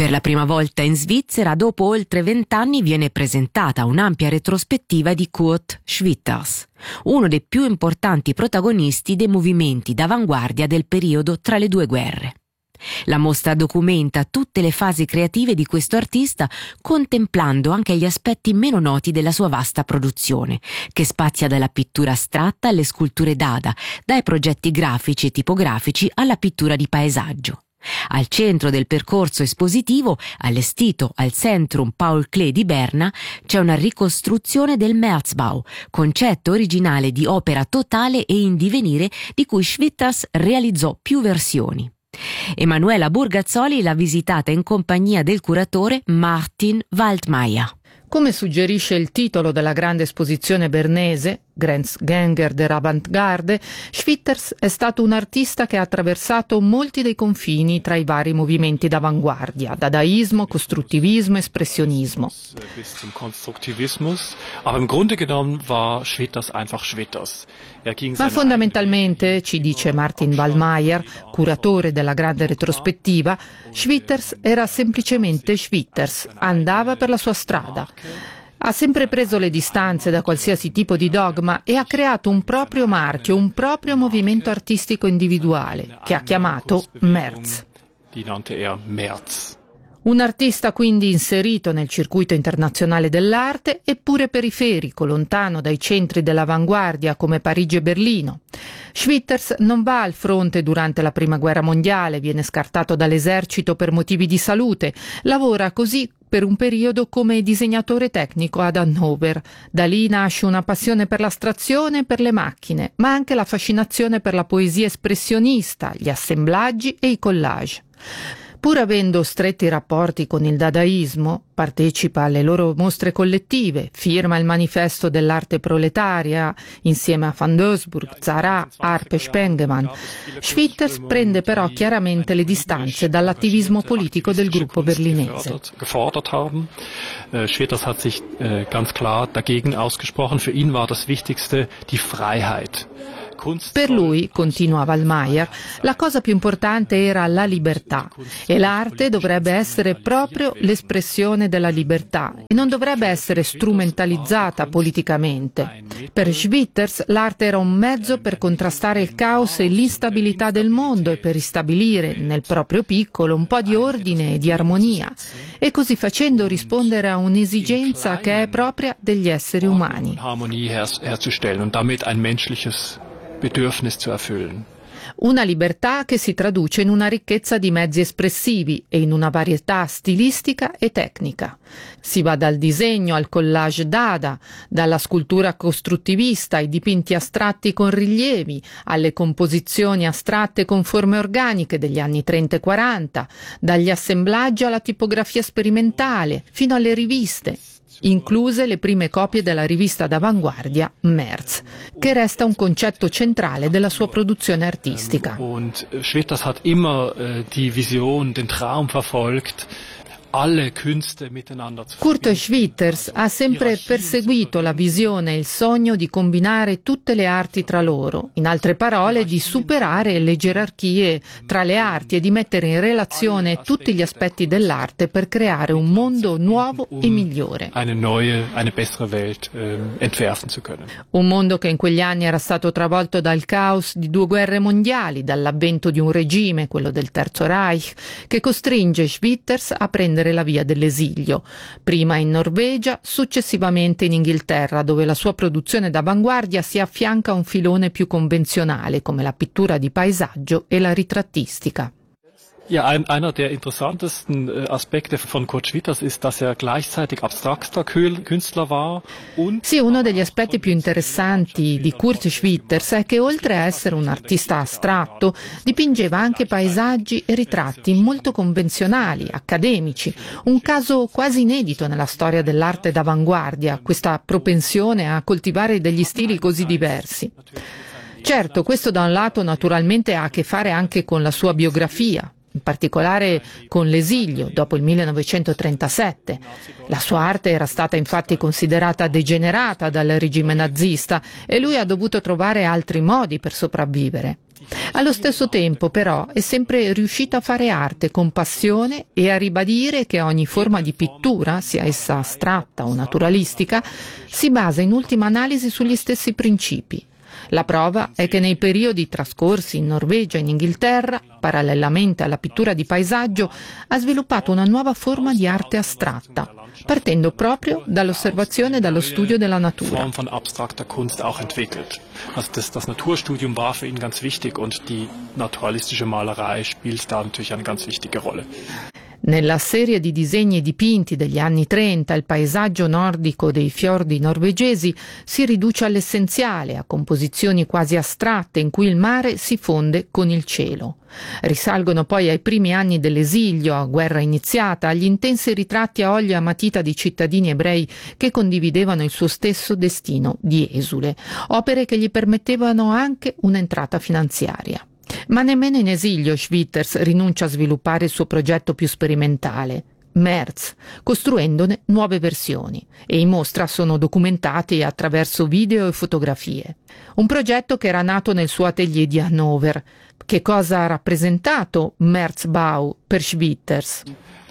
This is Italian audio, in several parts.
Per la prima volta in Svizzera, dopo oltre 20 anni, viene presentata un'ampia retrospettiva di Kurt Schwitters, uno dei più importanti protagonisti dei movimenti d'avanguardia del periodo tra le due guerre. La mostra documenta tutte le fasi creative di questo artista, contemplando anche gli aspetti meno noti della sua vasta produzione, che spazia dalla pittura astratta alle sculture dada, dai progetti grafici e tipografici alla pittura di paesaggio. Al centro del percorso espositivo, allestito al Centrum Paul Klee di Berna, c'è una ricostruzione del Märzbau, concetto originale di opera totale e in divenire di cui Schwitters realizzò più versioni. Emanuela Burgazzoli l'ha visitata in compagnia del curatore Martin Waldmeier. Come suggerisce il titolo della grande esposizione bernese, Grenzgänger der Avantgarde, Schwitters è stato un artista che ha attraversato molti dei confini tra i vari movimenti d'avanguardia, dadaismo, costruttivismo, espressionismo. Ma fondamentalmente, ci dice Martin Waldmeier, curatore della grande retrospettiva, Schwitters era semplicemente Schwitters, andava per la sua strada. Ha sempre preso le distanze da qualsiasi tipo di dogma e ha creato un proprio marchio, un proprio movimento artistico individuale, che ha chiamato März. Un artista quindi inserito nel circuito internazionale dell'arte, eppure periferico, lontano dai centri dell'avanguardia come Parigi e Berlino. Schwitters non va al fronte durante la Prima Guerra Mondiale, viene scartato dall'esercito per motivi di salute, lavora così per un periodo come disegnatore tecnico ad Hannover. Da lì nasce una passione per l'astrazione e per le macchine, ma anche la fascinazione per la poesia espressionista, gli assemblaggi e i collage. Pur avendo stretti rapporti con il dadaismo, partecipa alle loro mostre collettive, firma il manifesto dell'arte proletaria insieme a Van Doesburg, Zara, Arp e Spengemann. Schwitters prende però chiaramente le distanze dall'attivismo politico del gruppo berlinese. Schwitters hat sich ganz klar dagegen ausgesprochen. Für ihn war das Wichtigste die Freiheit. Per lui, continua Waldmeier, la cosa più importante era la libertà e l'arte dovrebbe essere proprio l'espressione della libertà e non dovrebbe essere strumentalizzata politicamente. Per Schwitters l'arte era un mezzo per contrastare il caos e l'instabilità del mondo e per ristabilire nel proprio piccolo un po' di ordine e di armonia e così facendo rispondere a un'esigenza che è propria degli esseri umani. Bedürfnis zu erfüllen. Una libertà che si traduce in una ricchezza di mezzi espressivi e in una varietà stilistica e tecnica. Si va dal disegno al collage dada, dalla scultura costruttivista ai dipinti astratti con rilievi, alle composizioni astratte con forme organiche degli anni 30 e 40, dagli assemblaggi alla tipografia sperimentale, fino alle riviste, incluse le prime copie della rivista d'avanguardia März, che resta un concetto centrale della sua produzione artistica. Und Schwitters hat immer die Vision, den Traum verfolgt, alle Künste miteinander zu verbinden. Kurt Schwitters ha sempre perseguito la visione e il sogno di combinare tutte le arti tra loro, in altre parole di superare le gerarchie tra le arti e di mettere in relazione tutti gli aspetti dell'arte per creare un mondo nuovo e migliore. Eine bessere Welt entwerfen zu können. Un mondo che in quegli anni era stato travolto dal caos di 2 guerre mondiali, dall'avvento di un regime, quello del Terzo Reich, che costringe Schwitters a prendere la via dell'esilio, prima in Norvegia, successivamente in Inghilterra, dove la sua produzione d'avanguardia si affianca a un filone più convenzionale come la pittura di paesaggio e la ritrattistica. Ja, einer der interessantesten Aspekte von Kurt Schwitters ist, dass gleichzeitig abstrakter Künstler war und Sì, uno degli aspetti più interessanti di Kurt Schwitters è che oltre a essere un artista astratto, dipingeva anche paesaggi e ritratti molto convenzionali, accademici, un caso quasi inedito nella storia dell'arte d'avanguardia, questa propensione a coltivare degli stili così diversi. Certo, questo da un lato naturalmente ha a che fare anche con la sua biografia, in particolare con l'esilio dopo il 1937. La sua arte era stata infatti considerata degenerata dal regime nazista e lui ha dovuto trovare altri modi per sopravvivere. Allo stesso tempo, però, è sempre riuscito a fare arte con passione e a ribadire che ogni forma di pittura, sia essa astratta o naturalistica, si basa in ultima analisi sugli stessi principi. La prova è che nei periodi trascorsi in Norvegia e in Inghilterra, parallelamente alla pittura di paesaggio, ha sviluppato una nuova forma di arte astratta, partendo proprio dall'osservazione e dallo studio della natura. Form von abstrakter Kunst auch entwickelt. Also das Naturstudium war für ihn ganz wichtig und die naturalistische Malerei spielt da natürlich eine ganz wichtige Rolle. Nella serie di disegni e dipinti degli anni 30, il paesaggio nordico dei fiordi norvegesi si riduce all'essenziale, a composizioni quasi astratte in cui il mare si fonde con il cielo. Risalgono poi ai primi anni dell'esilio, a guerra iniziata, agli intensi ritratti a olio e a matita di cittadini ebrei che condividevano il suo stesso destino di esule, opere che gli permettevano anche un'entrata finanziaria. Ma nemmeno in esilio Schwitters rinuncia a sviluppare il suo progetto più sperimentale, Merz, costruendone nuove versioni, e in mostra sono documentati attraverso video e fotografie. Un progetto che era nato nel suo atelier di Hannover. Che cosa ha rappresentato Merzbau per Schwitters?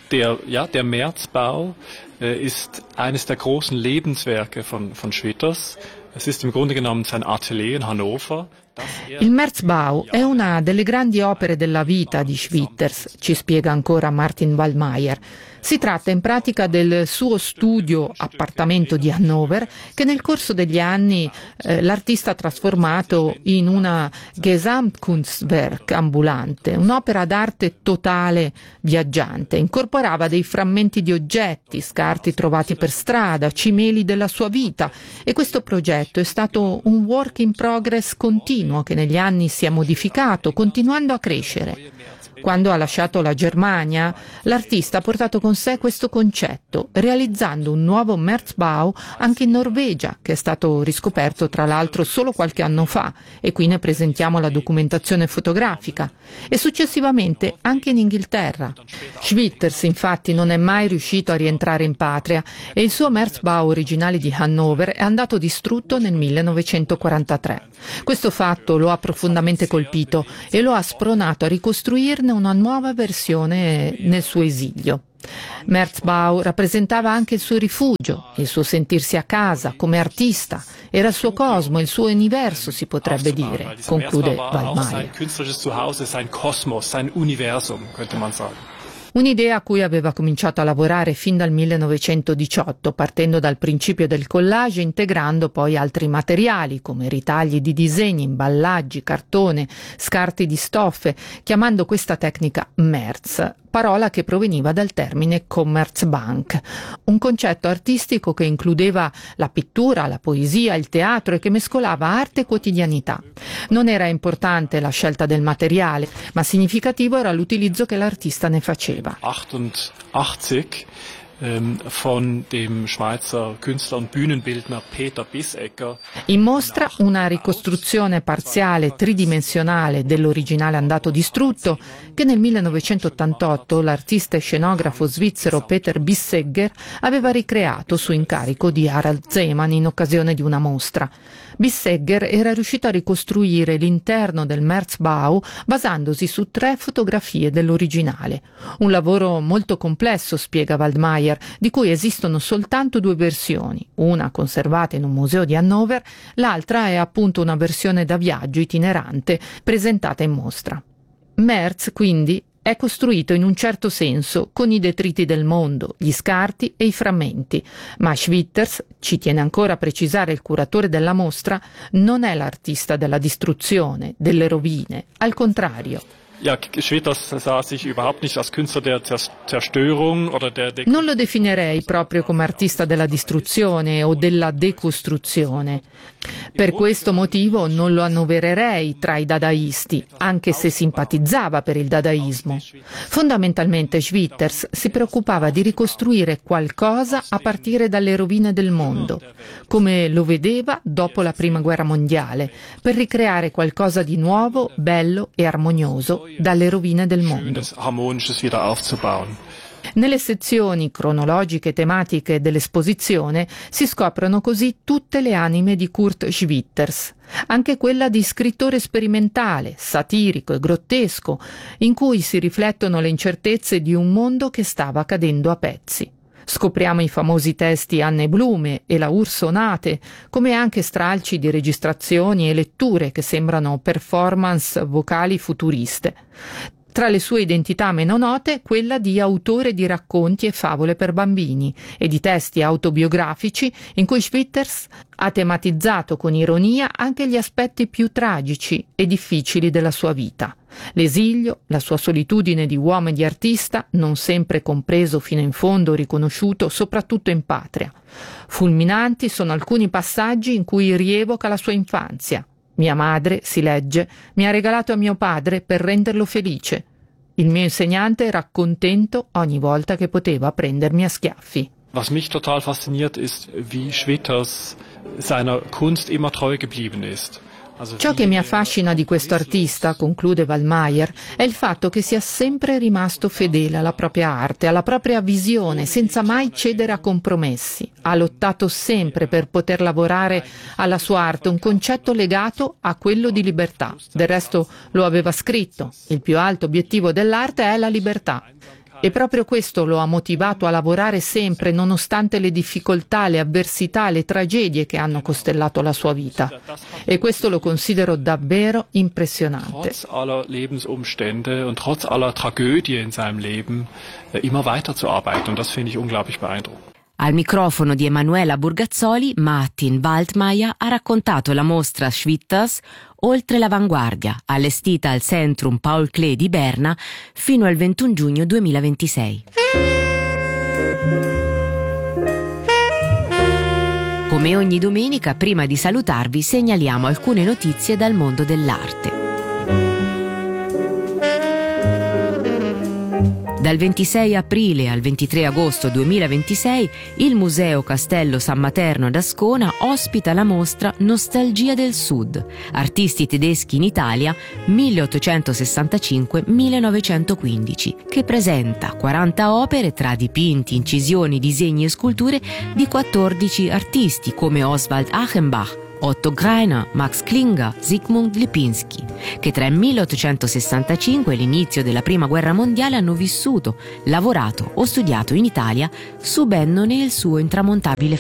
Der Merzbau ist eines der großen Lebenswerke von Schwitters. Es ist im Grunde genommen sein Atelier in Hannover. Il Merzbau è una delle grandi opere della vita di Schwitters, ci spiega ancora Martin Waldmeier. Si tratta in pratica del suo studio appartamento di Hannover che nel corso degli anni l'artista ha trasformato in una Gesamtkunstwerk ambulante, un'opera d'arte totale viaggiante. Incorporava dei frammenti di oggetti, scarti trovati per strada, cimeli della sua vita, e questo progetto è stato un work in progress continuo che negli anni si è modificato, continuando a crescere. Quando ha lasciato la Germania, l'artista ha portato con sé questo concetto, realizzando un nuovo Merzbau anche in Norvegia, che è stato riscoperto tra l'altro solo qualche anno fa, e qui ne presentiamo la documentazione fotografica, e successivamente anche in Inghilterra. Schwitters infatti non è mai riuscito a rientrare in patria e il suo Merzbau originale di Hannover è andato distrutto nel 1943. Questo fatto lo ha profondamente colpito e lo ha spronato a ricostruirne una nuova versione nel suo esilio. Merzbau rappresentava anche il suo rifugio, il suo sentirsi a casa come artista, era il suo cosmo, il suo universo, si potrebbe dire, conclude Waldmeier. Un'idea a cui aveva cominciato a lavorare fin dal 1918, partendo dal principio del collage, integrando poi altri materiali come ritagli di disegni, imballaggi, cartone, scarti di stoffe, chiamando questa tecnica Merz, parola che proveniva dal termine Commerzbank, un concetto artistico che includeva la pittura, la poesia, il teatro e che mescolava arte e quotidianità. Non era importante la scelta del materiale, ma significativo era l'utilizzo che l'artista ne faceva. 88 von dem Schweizer Künstler und Bühnenbildner Peter Bissegger. In mostra una ricostruzione parziale tridimensionale dell'originale andato distrutto che nel 1988 l'artista e scenografo svizzero Peter Bissegger aveva ricreato su incarico di Harald Zeman in occasione di una mostra. Bissegger era riuscito a ricostruire l'interno del Merzbau basandosi su 3 fotografie dell'originale. Un lavoro molto complesso, spiega Waldmeier, di cui esistono soltanto 2 versioni, una conservata in un museo di Hannover, l'altra è appunto una versione da viaggio itinerante presentata in mostra. Merz, quindi, è costruito in un certo senso con i detriti del mondo, gli scarti e i frammenti, ma Schwitters, ci tiene ancora a precisare il curatore della mostra, non è l'artista della distruzione, delle rovine, al contrario. Ja, Schwitters sah sich überhaupt nicht als Künstler der Zerstörung oder der Non lo definirei proprio come artista della distruzione o della decostruzione. Per questo motivo non lo annovererei tra i dadaisti, anche se simpatizzava per il dadaismo. Fondamentalmente Schwitters si preoccupava di ricostruire qualcosa a partire dalle rovine del mondo, come lo vedeva dopo la Prima Guerra Mondiale, per ricreare qualcosa di nuovo, bello e armonioso dalle rovine del mondo. Harmonisches wieder aufzubauen. Nelle sezioni cronologiche e tematiche dell'esposizione si scoprono così tutte le anime di Kurt Schwitters, anche quella di scrittore sperimentale, satirico e grottesco, in cui si riflettono le incertezze di un mondo che stava cadendo a pezzi. Scopriamo i famosi testi Anne Blume e la Ursonate, come anche stralci di registrazioni e letture che sembrano performance vocali futuriste. Tra le sue identità meno note, quella di autore di racconti e favole per bambini e di testi autobiografici in cui Schwitters ha tematizzato con ironia anche gli aspetti più tragici e difficili della sua vita. L'esilio, la sua solitudine di uomo e di artista, non sempre compreso fino in fondo o riconosciuto, soprattutto in patria. Fulminanti sono alcuni passaggi in cui rievoca la sua infanzia. Mia madre, si legge, mi ha regalato a mio padre per renderlo felice. Il mio insegnante era contento ogni volta che poteva prendermi a schiaffi. Was mich total fasziniert ist, wie Schwitters seiner Kunst immer treu geblieben ist. Ciò che mi affascina di questo artista, conclude Wallmeyer, è il fatto che sia sempre rimasto fedele alla propria arte, alla propria visione, senza mai cedere a compromessi. Ha lottato sempre per poter lavorare alla sua arte, un concetto legato a quello di libertà. Del resto lo aveva scritto: il più alto obiettivo dell'arte è la libertà. E proprio questo lo ha motivato a lavorare sempre, nonostante le difficoltà, le avversità, le tragedie che hanno costellato la sua vita. E questo lo considero davvero impressionante. Trotz aller Lebensumstände und trotz aller Tragödie in seinem Leben immer weiterzuarbeiten. Und das finde ich unglaublich beeindruckend. Al microfono di Emanuela Burgazzoli, Martin Waldmeier ha raccontato la mostra Schwitters Oltre l'avanguardia, allestita al Centrum Paul Klee di Berna fino al 21 giugno 2026. Come ogni domenica, prima di salutarvi, segnaliamo alcune notizie dal mondo dell'arte. Dal 26 aprile al 23 agosto 2026 il Museo Castello San Materno d'Ascona ospita la mostra Nostalgia del Sud, artisti tedeschi in Italia 1865-1915, che presenta 40 opere tra dipinti, incisioni, disegni e sculture di 14 artisti come Oswald Achenbach, Otto Greiner, Max Klinger, Zygmunt Lipinski, che tra il 1865 e l'inizio della Prima Guerra Mondiale hanno vissuto, lavorato o studiato in Italia, subendone il suo intramontabile